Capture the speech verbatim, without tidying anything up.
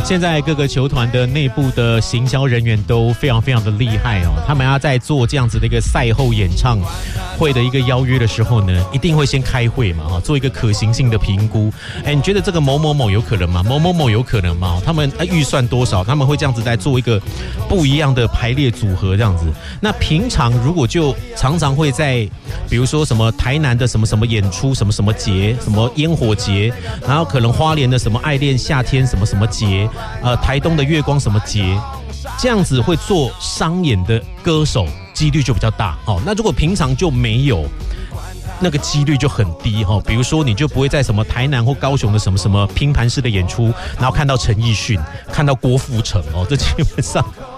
现在各个球团的内部的行销人员都非常非常的厉害哦，他们要在做这样子的一个赛后演唱会的一个邀约的时候呢，一定会先开会嘛，哈，做一个可行性的评估。哎，你觉得这个某某某有可能吗？某某某有可能吗？他们预算多少？他们会这样子在做一个不一样的排列组合，这样子。那平常如果就常常会在，比如说什么台南的什么什么演出，什么什么节，什么烟火节，然后可能花莲的什么爱恋夏天什么什么节，呃，台东的月光什么节，这样子会做商演的歌手几率就比较大。哦，那如果平常就没有，那个几率就很低哈。比如说，你就不会在什么台南或高雄的什么什么拼盘式的演出，然后看到陈奕迅，看到郭富城哦，这基本上